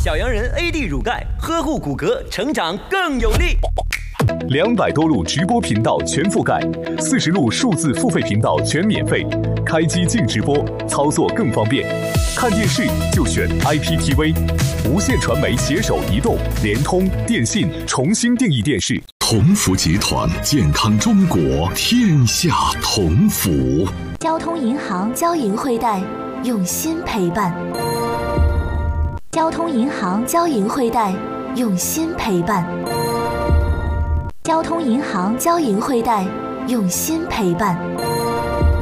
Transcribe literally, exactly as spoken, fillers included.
小羊人 A D 乳钙，呵护骨骼，成长更有力。 两百多路直播频道全覆盖，四十路数字付费频道全免费，开机静直播，操作更方便。看电视就选 I P T V， 无线传媒携手移动、联通、电信重新定义电视。 同福集团，健康中国，天下同福。 交通银行交银汇贷，用心陪伴。交通银行交银汇贷，用心陪伴。交通银行交银汇贷，用心陪伴。